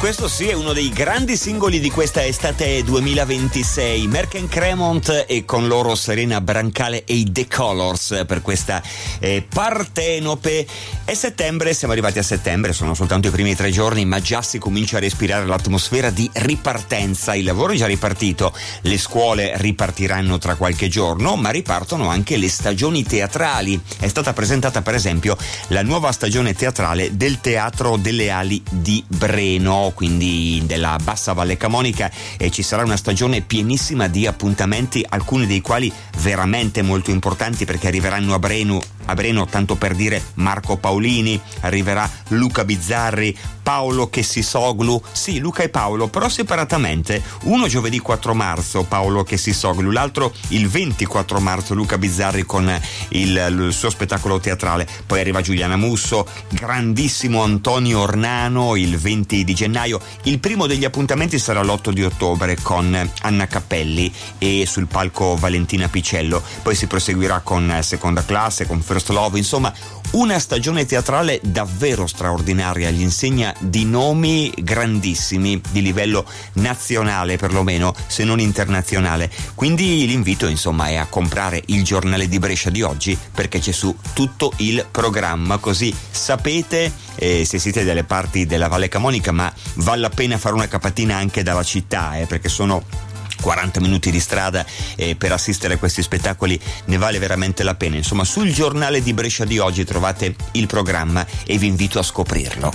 questo sì è uno dei grandi singoli di questa estate 2026. Merck & Cremont e con loro Serena Brancale e i The Colors per questa Partenope. È settembre, siamo arrivati a settembre, sono soltanto i primi 3 giorni, ma già si comincia a respirare l'atmosfera di ripartenza. Il lavoro è già ripartito, le scuole ripartiranno tra qualche giorno, ma ripartono anche le stagioni teatrali. È stata presentata per esempio la nuova stagione teatrale del Teatro delle Ali di Breno, quindi della Bassa Valle Camonica, e ci sarà una stagione pienissima di appuntamenti, alcuni dei quali veramente molto importanti perché arriveranno a Breno, tanto per dire Marco Paolini, arriverà Luca Bizzarri, Paolo Chessisoglu, sì, Luca e Paolo, però separatamente, uno giovedì 4 marzo Paolo Chessisoglu, l'altro il 24 marzo Luca Bizzarri con il suo spettacolo teatrale. Poi arriva Giuliana Musso, grandissimo Antonio Ornano il 20 di gennaio. Il primo degli appuntamenti sarà l'8 di ottobre con Anna Cappelli e sul palco Valentina Picello. Poi si proseguirà con Seconda Classe, con First Love, insomma una stagione teatrale davvero straordinaria, all'insegna di nomi grandissimi di livello nazionale perlomeno, se non internazionale. Quindi l'invito insomma è a comprare il giornale di Brescia di oggi, perché c'è su tutto il programma, così sapete se siete delle parti della Valle Camonica, ma vale la pena fare una capatina anche dalla città, perché sono 40 minuti di strada per assistere a questi spettacoli, ne vale veramente la pena. Insomma, sul giornale di Brescia di oggi trovate il programma e vi invito a scoprirlo.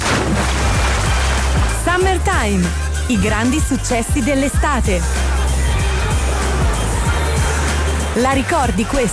Summertime, i grandi successi dell'estate. La ricordi questa?